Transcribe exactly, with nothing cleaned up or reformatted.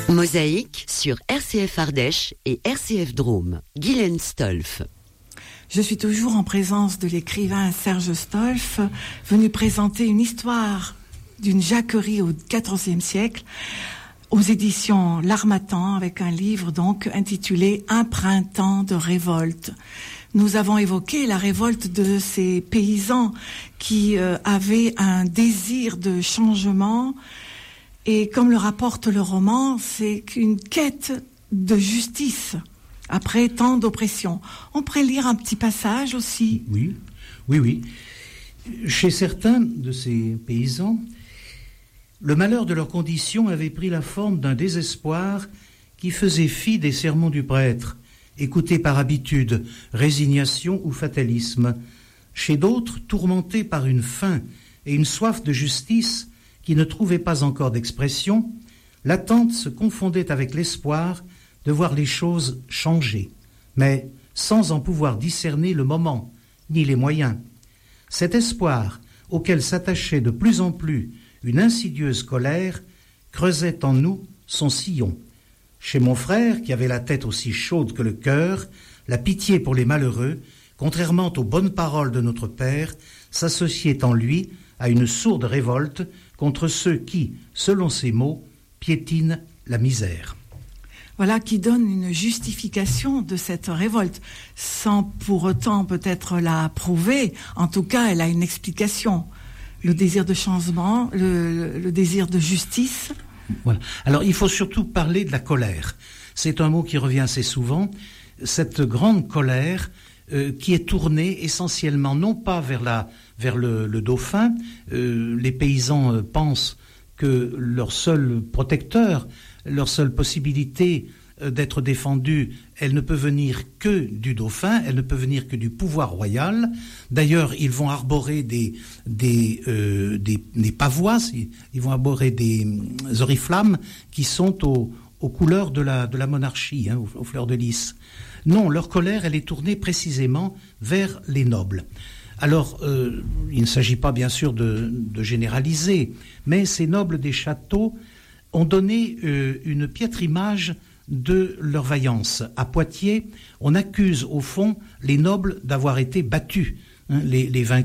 Mosaïque sur R C F Ardèche et R C F Drôme. Guylaine Stolf. Je suis toujours en présence de l'écrivain Serge Stolf, venu présenter une histoire d'une jacquerie au quatorzième siècle, aux éditions L'Harmattan, avec un livre donc intitulé « Un printemps de révolte ». Nous avons évoqué la révolte de ces paysans qui euh, avaient un désir de changement, et comme le rapporte le roman, c'est une quête de justice après tant d'oppression. On pourrait lire un petit passage aussi. Oui, oui, oui. Chez certains de ces paysans, le malheur de leurs conditions avait pris la forme d'un désespoir qui faisait fi des sermons du prêtre, écoutés par habitude, résignation ou fatalisme. Chez d'autres, tourmentés par une faim et une soif de justice qui ne trouvaient pas encore d'expression, l'attente se confondait avec l'espoir de voir les choses changer, mais sans en pouvoir discerner le moment, ni les moyens. Cet espoir, auquel s'attachait de plus en plus une insidieuse colère, creusait en nous son sillon. Chez mon frère, qui avait la tête aussi chaude que le cœur, la pitié pour les malheureux, contrairement aux bonnes paroles de notre Père, s'associait en lui à une sourde révolte contre ceux qui, selon ses mots, piétinent la misère. Voilà qui donne une justification de cette révolte, sans pour autant peut-être la prouver. En tout cas, elle a une explication. Le désir de changement, le, le désir de justice. Voilà. Alors, il faut surtout parler de la colère. C'est un mot qui revient assez souvent. Cette grande colère euh, qui est tournée essentiellement non pas vers la vers le, le dauphin. Euh, les paysans euh, pensent que leur seul protecteur, leur seule possibilité euh, d'être défendus, elle ne peut venir que du dauphin, elle ne peut venir que du pouvoir royal. D'ailleurs, ils vont arborer des des euh, des, des pavois, ils vont arborer des euh, oriflammes qui sont aux, aux couleurs de la de la monarchie, hein, aux, aux fleurs de lys. Non, leur colère, elle est tournée précisément vers les nobles. Alors, euh, il ne s'agit pas bien sûr de, de généraliser, mais ces nobles des châteaux ont donné euh, une piètre image de leur vaillance. À Poitiers, on accuse au fond les nobles d'avoir été battus. Hein, les, les vaincus